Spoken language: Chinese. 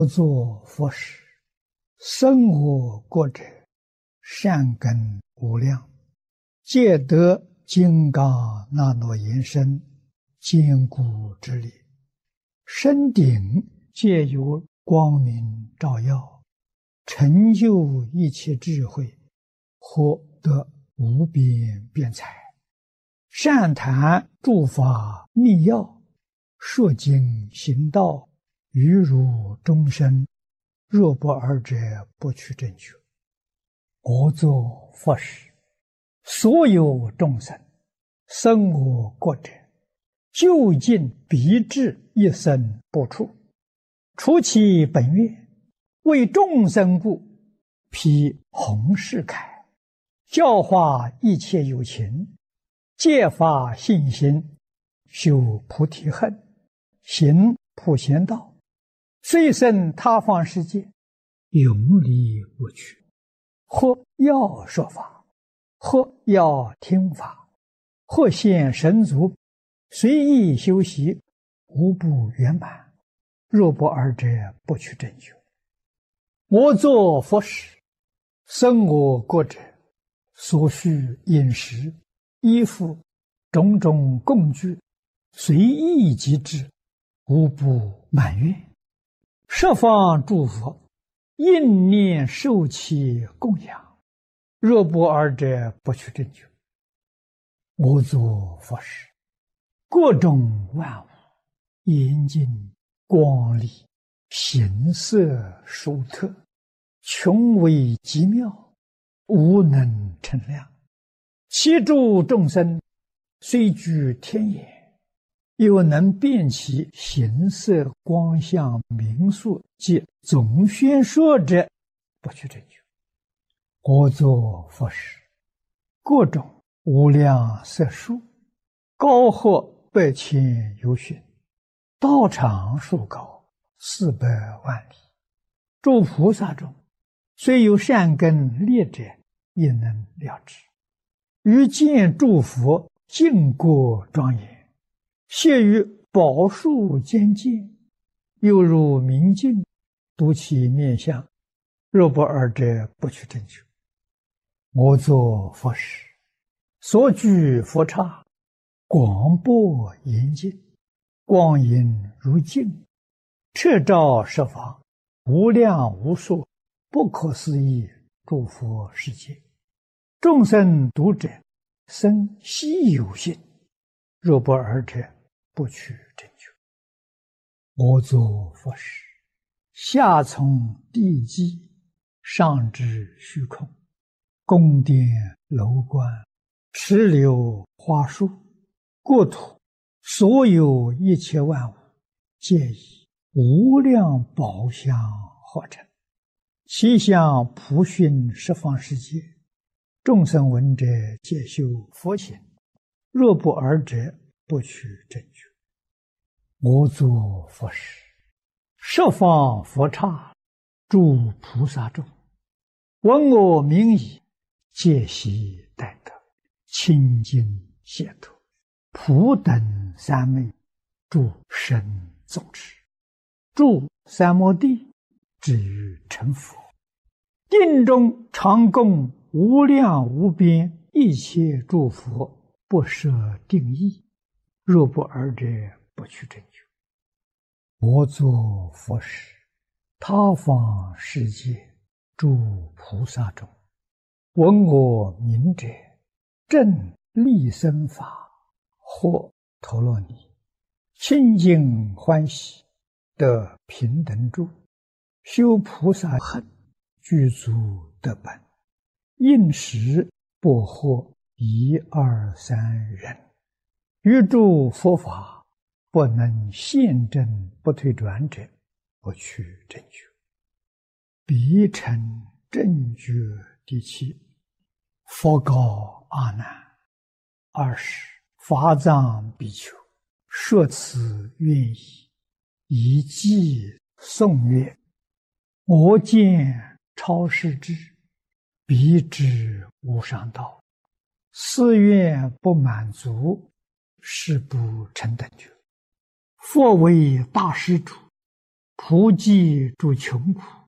作佛时，生我国者，善根无量，皆得金刚那罗延身，坚固之力。身顶皆有光明照耀，成就一切智慧，获得无边辩才。善谈诸法密要，说经行道，于如众生，若不尔者，不取正觉。我作佛时，所有众生生我国者，究竟必至一生不处，除其本愿，为众生故，披弘誓铠，教化一切有情，戒发信心，修菩提恨，行普贤道，虽生他方世界，永离无趣。或要说法，或要听法，或现神足，随意修习，无不圆满。若不尔者，不取正觉。我作佛时，生我国者，所需饮食、衣服、种种供具，随意即至，无不满愿。十方诸佛应念受其供养，若不尔者，不取正觉。我作佛时，各种万物严净光丽，形色殊特，穷微极妙，无能称量。其诸众生虽居天眼，又能辨其形色光相名数及总宣说者，不取正觉。我作佛时，各种无量色数，高或百千由旬，道场数高400万里。诸菩萨中，虽有善根劣者，也能了知。于见诸佛净国庄严，谢于宝树间见，犹如明镜，睹其面相，若不尔者，不取正觉。我作佛时，所居佛刹，广博严净，光影如镜，彻照十方，无量无数，不可思议诸佛世界。众生读者，生希有信，若不尔者，不取正觉。我作佛时，下从地基，上至虚空，宫殿楼观，池流花树，国土所有一切万物，皆以无量宝相合成，其相普熏十方世界。众生闻者，皆修佛行，若不尔者，不取正觉。我作佛时，十方佛刹，诸菩萨众，闻我名已，皆悉待得，清净解脱，普等三昧，诸神众持，住三摩地，至于成佛。定中常供无量无边一切诸佛，不设定义，若不尔者，不取正觉。我作佛时，他方世界诸菩萨中，闻我名者，正利生法，或陀罗尼，清净欢喜，得平等住，修菩萨行，具足得本，应时不获1、2、3人，于诸佛法不能现证不退转者，不取正觉。彼成正觉第7。佛告阿难：20法藏比丘，说此愿意，以偈颂曰：我见超世智，彼知无上道，誓愿不满足，是不成等觉。佛为大施主， 普济诸穷苦。